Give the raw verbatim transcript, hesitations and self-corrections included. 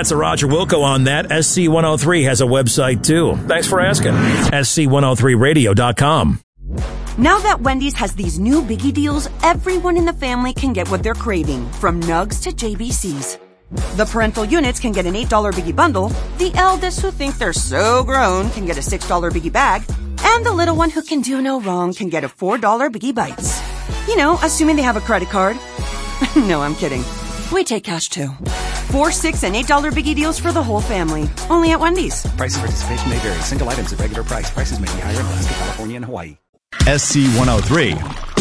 Stats of Roger Wilco on that. S C one oh three has a website, too. Thanks for asking. S C one oh three radio dot com. Now that Wendy's has these new biggie deals, everyone in the family can get what they're craving, from nugs to J B Cs. The parental units can get an eight dollar biggie bundle, the eldest who think they're so grown can get a six dollar biggie bag, and the little one who can do no wrong can get a four dollar biggie bites. You know, assuming they have a credit card. No, I'm kidding. We take cash too. Four, six, and eight dollar biggie deals for the whole family. Only at Wendy's. Price and participation may vary. Single items at regular price. Prices may be higher in Alaska, California, and Hawaii. S C one oh three